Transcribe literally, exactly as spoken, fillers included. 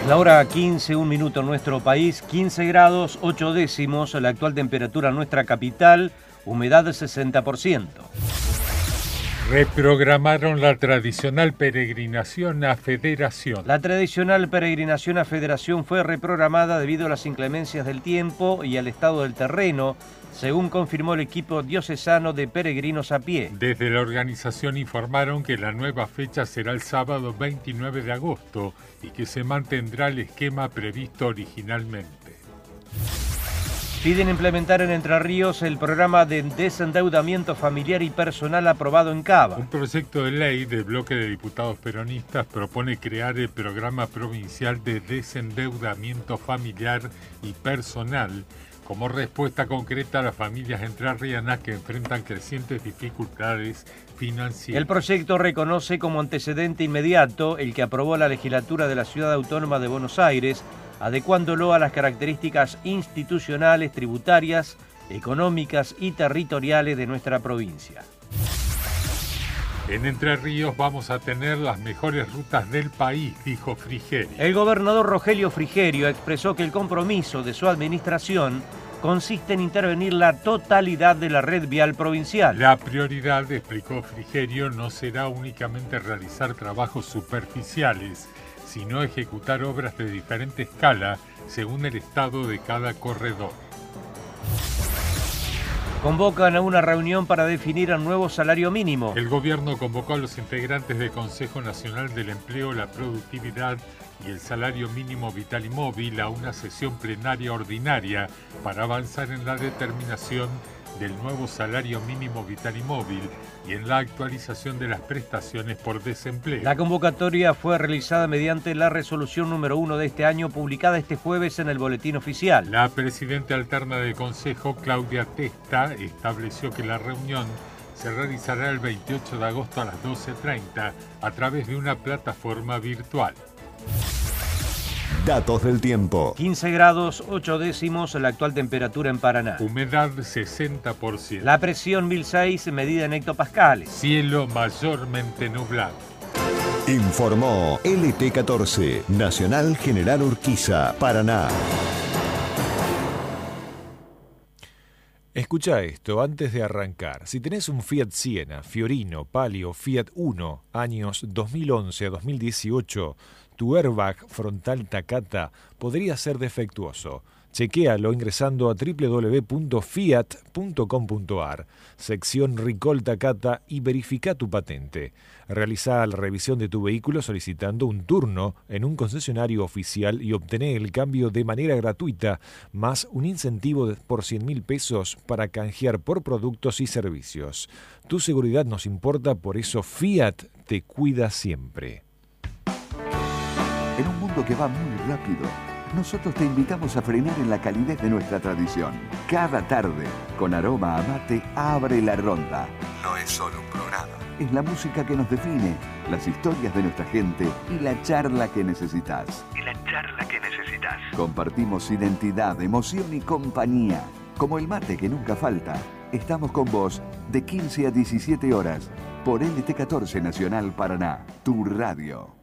La hora quince, un minuto en nuestro país, quince grados, ocho décimos, la actual temperatura en nuestra capital, humedad del sesenta por ciento. Reprogramaron la tradicional peregrinación a Federación. La tradicional peregrinación a Federación fue reprogramada debido a las inclemencias del tiempo y al estado del terreno, según confirmó el equipo diocesano de peregrinos a pie. Desde la organización informaron que la nueva fecha será el sábado veintinueve de agosto y que se mantendrá el esquema previsto originalmente. Piden implementar en Entre Ríos el programa de desendeudamiento familiar y personal aprobado en Cava. Un proyecto de ley del bloque de diputados peronistas propone crear el programa provincial de desendeudamiento familiar y personal como respuesta concreta a las familias entrerrianas que enfrentan crecientes dificultades financieras. El proyecto reconoce como antecedente inmediato el que aprobó la legislatura de la Ciudad Autónoma de Buenos Aires, adecuándolo a las características institucionales, tributarias, económicas y territoriales de nuestra provincia. En Entre Ríos vamos a tener las mejores rutas del país, dijo Frigerio. El gobernador Rogelio Frigerio expresó que el compromiso de su administración consiste en intervenir la totalidad de la red vial provincial. La prioridad, explicó Frigerio, no será únicamente realizar trabajos superficiales, sino ejecutar obras de diferente escala según el estado de cada corredor. Convocan a una reunión para definir el nuevo salario mínimo. El gobierno convocó a los integrantes del Consejo Nacional del Empleo, la Productividad y el Salario Mínimo Vital y Móvil a una sesión plenaria ordinaria para avanzar en la determinación del nuevo salario mínimo vital y móvil y en la actualización de las prestaciones por desempleo. La convocatoria fue realizada mediante la resolución número uno de este año, publicada este jueves en el Boletín Oficial. La presidenta alterna del Consejo, Claudia Testa, estableció que la reunión se realizará el veintiocho de agosto a las doce treinta a través de una plataforma virtual. Datos del tiempo. quince grados, ocho décimos, la actual temperatura en Paraná. Humedad sesenta por ciento. La presión mil seis, medida en hectopascales. Cielo mayormente nublado. Informó L T catorce, Nacional General Urquiza, Paraná. Escucha esto antes de arrancar. Si tenés un Fiat Siena, Fiorino, Palio, Fiat Uno, años dos mil once a dos mil dieciocho, tu airbag frontal Takata podría ser defectuoso. Chequéalo ingresando a doble u doble u doble u punto fiat punto com punto a r, sección Recall Takata, y verifica tu patente. Realizá la revisión de tu vehículo solicitando un turno en un concesionario oficial y obtené el cambio de manera gratuita, más un incentivo de por cien mil pesos para canjear por productos y servicios. Tu seguridad nos importa, por eso Fiat te cuida siempre. En un mundo que va muy rápido, nosotros te invitamos a frenar en la calidez de nuestra tradición. Cada tarde, con aroma a mate, abre la ronda. No es solo un programa. Es la música que nos define, las historias de nuestra gente y la charla que necesitas. Y la charla que necesitas. Compartimos identidad, emoción y compañía. Como el mate que nunca falta, estamos con vos de quince a diecisiete horas por L T catorce Nacional Paraná, tu radio.